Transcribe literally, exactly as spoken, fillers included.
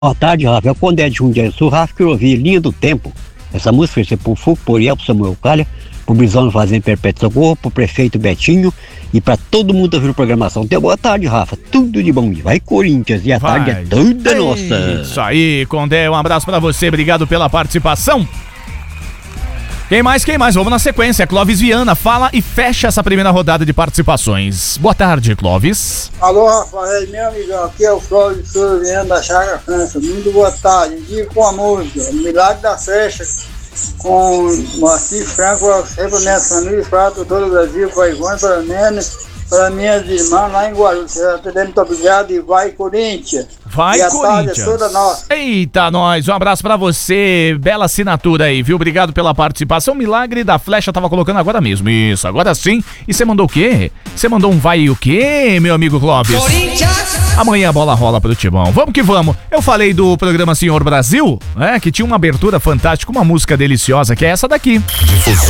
Boa tarde, Rafael. Quando é de Jundiaí do Sul, Rafa, que eu ouvi Linha do Tempo. Essa música foi ser pro Fogo, Poriel, pro Samuel Calha, pro Brisão no Fazenda Perpétuo Socorro, pro prefeito Betinho e pra todo mundo ouvir a programação. Então, boa tarde, Rafa. Tudo de bom. Vai, Corinthians. E a Vai. tarde é toda nossa. Isso aí, Condé. Um abraço pra você. Obrigado pela participação. Quem mais, quem mais? Vamos na sequência. Clóvis Viana fala e fecha essa primeira rodada de participações. Boa tarde, Clóvis. Alô, Rafael, meu amigão, aqui é o Clóvis Viana da Chaga França. Muito boa tarde. Digo com a música Milagre da Festa, com Moacir Franco, sempre minhas famílias, para todo o Brasil, para Ivone, para Nene, para minhas irmãs lá em Guarulhos. Muito obrigado e vai, Corinthians. Vai, e a Corinthians. tarde é toda nossa. Eita, nós. Um abraço pra você. Bela assinatura aí, viu? Obrigado pela participação. Milagre da Flecha tava colocando agora mesmo. Isso, agora sim. E você mandou o quê? Você mandou um vai e o quê, meu amigo Clóvis? Corinthians! Amanhã a bola rola pro Timão. Vamos que vamos. Eu falei do programa Senhor Brasil, né? Que tinha uma abertura fantástica, uma música deliciosa, que é essa daqui. Difusor